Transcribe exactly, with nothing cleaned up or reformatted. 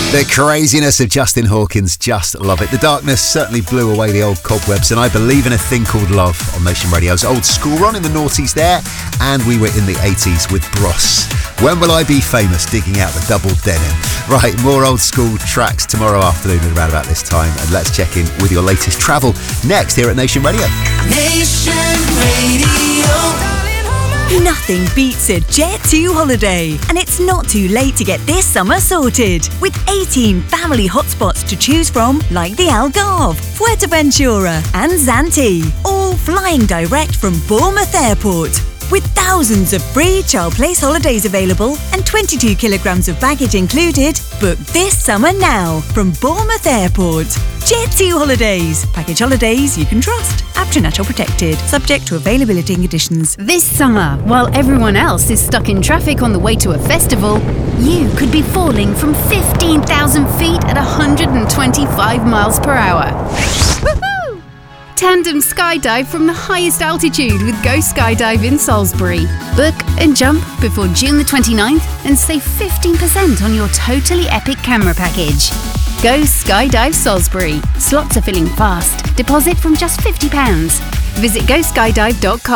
The craziness of Justin Hawkins, just love it. The darkness certainly blew away the old cobwebs, and I believe in a thing called love on Nation Radio's Old School. Ron in the noughties there, and we were in the eighties with Bros. When will I be famous? Digging out the double denim. Right, more old school tracks tomorrow afternoon at around about this time, and let's check in with your latest travel next here at Nation Radio. Nation Radio. Nothing beats a Jet two holiday, and it's not too late to get this summer sorted. With eighteen family hotspots to choose from, like the Algarve, Fuerteventura and Zante, all flying direct from Bournemouth Airport. With thousands of free child place holidays available and twenty-two kilograms of baggage included, book this summer now from Bournemouth Airport. Jet two Holidays. Package holidays you can trust. App to natural protected. Subject to availability and conditions. This summer, while everyone else is stuck in traffic on the way to a festival, you could be falling from fifteen thousand feet at one hundred twenty-five miles per hour. Woohoo! Tandem skydive from the highest altitude with Go Skydive in Salisbury. Book and jump before June the twenty-ninth and save fifteen percent on your totally epic camera package. Go Skydive Salisbury. Slots are filling fast. Deposit from just fifty pounds. Visit go skydive dot com.